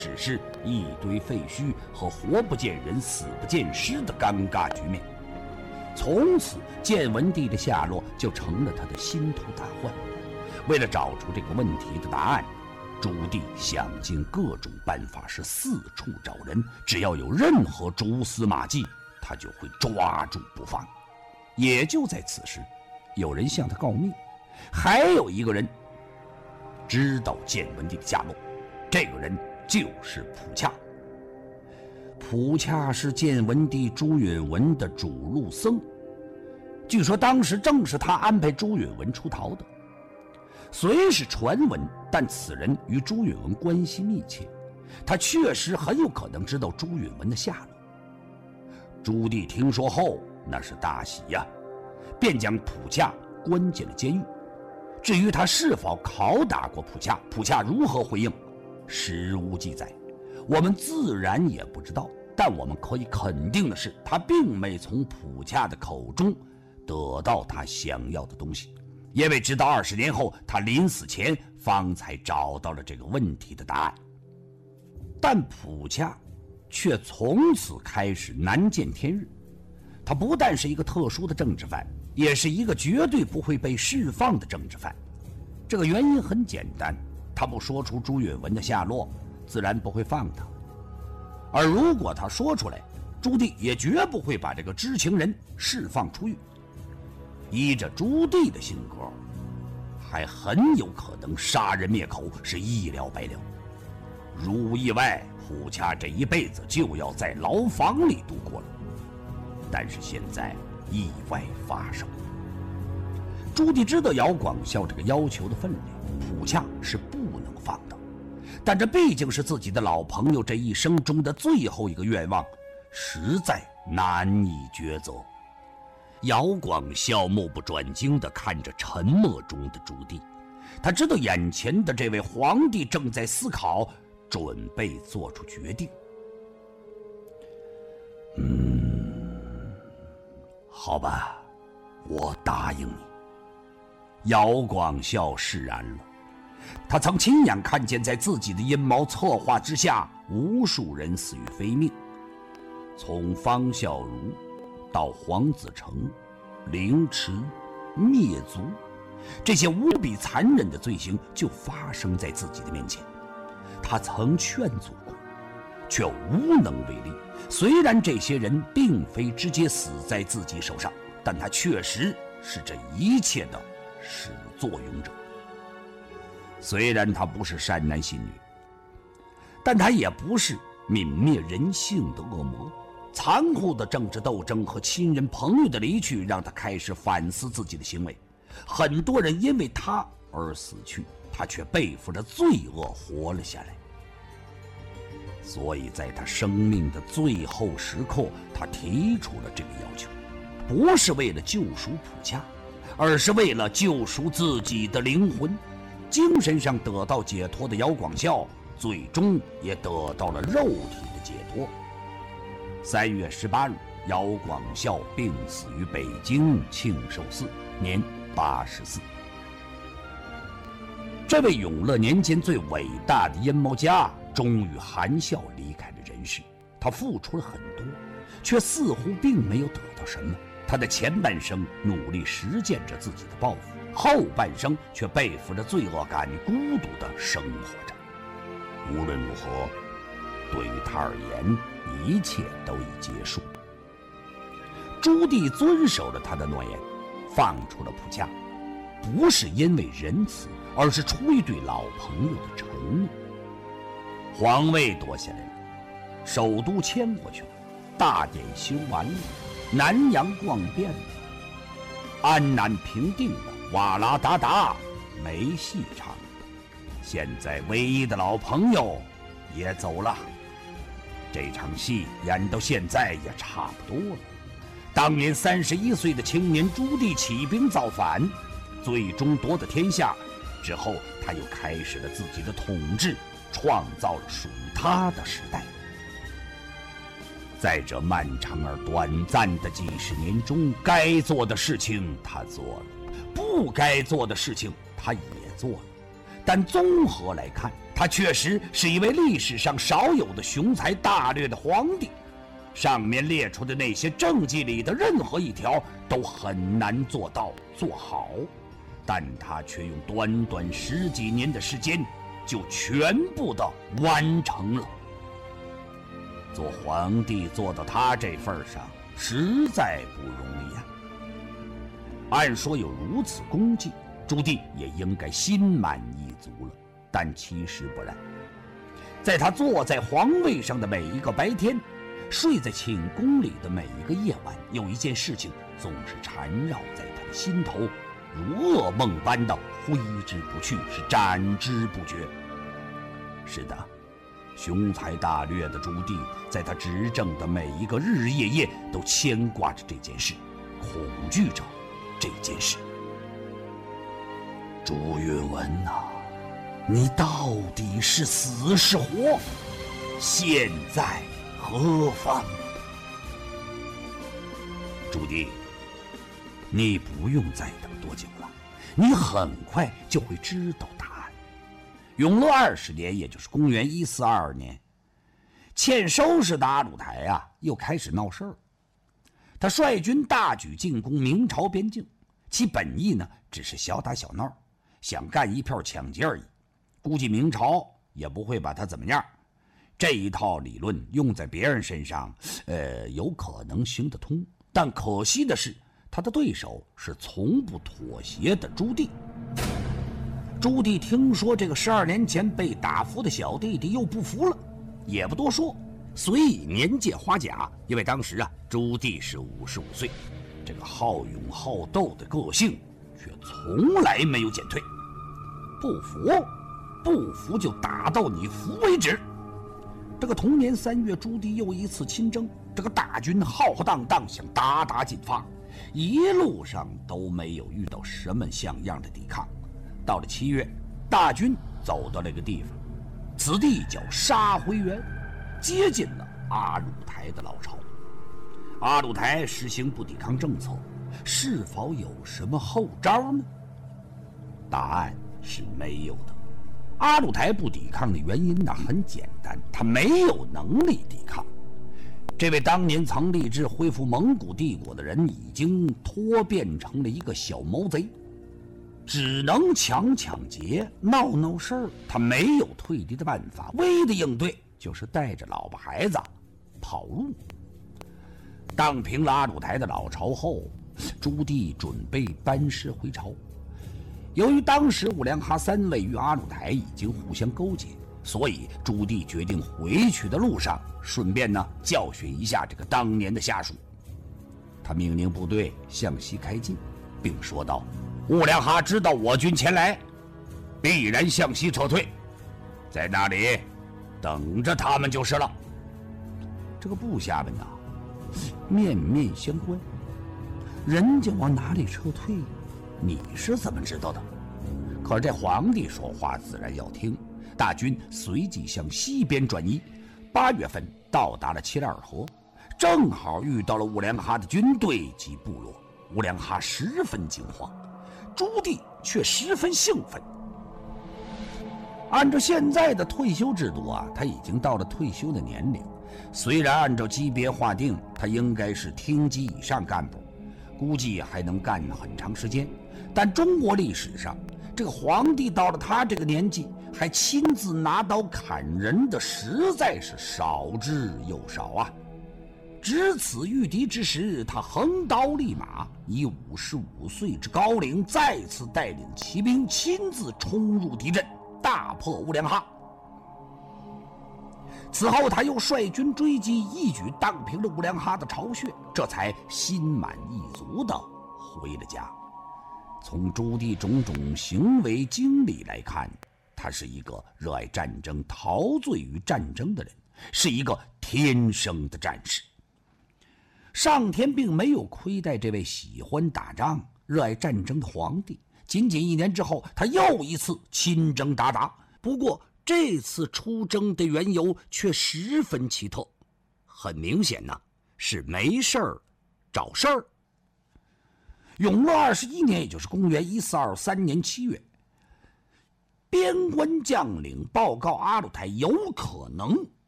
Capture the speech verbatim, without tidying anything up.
只是一堆废墟和活不见人死不见尸的尴尬局面。从此建文帝的下落就成了他的心头大患。为了找出这个问题的答案，朱棣想尽各种办法，是四处找人，只要有任何蛛丝马迹，他就会抓住不放。也就在此时，有人向他告密，还有一个人知道建文帝的下落，这个人就是普洽。普洽是建文帝朱允文的主路僧，据说当时正是他安排朱允文出逃的。虽是传闻，但此人与朱允文关系密切，他确实很有可能知道朱允文的下落。朱棣听说后，那是大喜呀、啊，便将普洽关进了监狱。至于他是否拷打过普洽，普洽如何回应，实无记载，我们自然也不知道。但我们可以肯定的是，他并没从普洽的口中得到他想要的东西，因为直到二十年后，他临死前方才找到了这个问题的答案。但普洽却从此开始难见天日。他不但是一个特殊的政治犯，也是一个绝对不会被释放的政治犯。这个原因很简单，他不说出朱允文的下落，自然不会放他。而如果他说出来，朱棣也绝不会把这个知情人释放出狱。依着朱棣的性格，还很有可能杀人灭口，是一了百了。如无意外，普洽这一辈子就要在牢房里度过了。但是现在意外发生，朱棣知道姚广孝这个要求的分量，普洽是不能放的。但这毕竟是自己的老朋友这一生中的最后一个愿望，实在难以抉择。姚广孝目不转睛地看着沉默中的朱棣，他知道眼前的这位皇帝正在思考，准备做出决定。嗯，好吧，我答应你。姚广孝释然了，他曾亲眼看见在自己的阴谋策划之下，无数人死于非命，从方孝孺到黄子成、凌迟、灭族，这些无比残忍的罪行就发生在自己的面前。他曾劝阻过，却无能为力。虽然这些人并非直接死在自己手上，但他确实是这一切的始作俑者。虽然他不是善男信女，但他也不是泯灭人性的恶魔。残酷的政治斗争和亲人朋友的离去，让他开始反思自己的行为。很多人因为他而死去，他却背负着罪恶活了下来。所以在他生命的最后时刻，他提出了这个要求，不是为了救赎普洽，而是为了救赎自己的灵魂。精神上得到解脱的姚广孝，最终也得到了肉体的解脱。三月十八日，姚广孝病死于北京庆寿寺，年八十四。这位永乐年间最伟大的阴谋家，终于含笑离开了人世。他付出了很多，却似乎并没有得到什么。他的前半生努力实践着自己的抱负，后半生却背负着罪恶感，孤独地生活着。无论如何，对于他而言，一切都已结束。朱棣遵守了他的诺言，放出了普洽，不是因为仁慈，而是出于对老朋友的承诺。皇位夺下来了，首都迁过去了，大典修完了，南阳逛遍了，安南平定了，哇啦达达没戏唱了。现在唯一的老朋友也走了，这场戏演到现在也差不多了。当年三十一岁的青年朱棣起兵造反，最终夺得天下之后，他又开始了自己的统治，创造了属于他的时代。在这漫长而短暂的几十年中，该做的事情他做了，不该做的事情他也做了。 但综合来看，他确实是一位历史上少有的雄才大略的皇帝。上面列出的那些政绩里的任何一条都很难做到做好，但他却用短短十几年的时间就全部的完成了。做皇帝做到他这份上，实在不容易啊。按说有如此功绩，朱棣也应该心满意足了，但其实不然。在他坐在皇位上的每一个白天，睡在寝宫里的每一个夜晚，有一件事情总是缠绕在他的心头，如噩梦般的挥之不去，是斩之不绝。是的，雄才大略的朱棣，在他执政的每一个日日夜夜都牵挂着这件事，恐惧着这件事。朱允文呐、啊，你到底是死是活？现在何方？朱棣，你不用再等多久了，你很快就会知道答案。永乐二十年，也就是公元一四二二年，欠收拾的阿鲁台啊，又开始闹事儿。他率军大举进攻明朝边境，其本意呢，只是小打小闹，想干一票抢劫而已。估计明朝也不会把他怎么样。这一套理论用在别人身上，呃，有可能行得通，但可惜的是，他的对手是从不妥协的朱棣。朱棣听说这个十二年前被打服的小弟弟又不服了，也不多说，随以年届花甲。因为当时啊，朱棣是五十五岁，这个好勇好斗的个性却从来没有减退。不服，不服就打到你服为止。这个同年三月，朱棣又一次亲征，这个大军浩浩荡荡想达达进发，一路上都没有遇到什么像样的抵抗。到了七月，大军走到了一个地方，此地叫沙回原，接近了阿鲁台的老巢。阿鲁台实行不抵抗政策，是否有什么后招呢？答案是没有的。阿鲁台不抵抗的原因呢，很简单，他没有能力抵抗。这位当年曾立志恢复蒙古帝国的人，已经脱变成了一个小毛贼，只能抢抢劫、闹闹事儿。他没有退敌的办法，唯一的应对就是带着老婆孩子跑路。荡平了阿鲁台的老巢后，朱棣准备班师回朝。由于当时兀良哈三位与阿鲁台已经互相勾结，所以朱棣决定回去的路上，顺便呢教训一下这个当年的下属。他命令部队向西开进，并说道：“兀良哈知道我军前来，必然向西撤退，在那里等着他们就是了。”这个部下们呐，面面相关，人家往哪里撤退，你是怎么知道的？可是这皇帝说话自然要听，大军随即向西边转移。八月份到达了齐齐尔河，正好遇到了兀良哈的军队及部落。兀良哈十分惊慌，朱棣却十分兴奋。按照现在的退休制度啊，他已经到了退休的年龄。虽然按照级别划定，他应该是厅级以上干部，估计还能干很长时间。但中国历史上，这个皇帝到了他这个年纪还亲自拿刀砍人的，实在是少之又少啊。值此御敌之时，他横刀立马，以五十五岁之高龄，再次带领骑兵亲自冲入敌阵，大破兀良哈。此后他又率军追击，一举荡平了兀良哈的巢穴，这才心满意足地回了家。从朱棣种种行为经历来看，他是一个热爱战争、陶醉于战争的人，是一个天生的战士。上天并没有亏待这位喜欢打仗、热爱战争的皇帝。仅仅一年之后，他又一次亲征鞑靼。不过这次出征的缘由却十分奇特，很明显呢，是没事儿找事儿。永乐二十一年，也就是公元一四二三年七月， 边关将领报告阿鲁台，有可能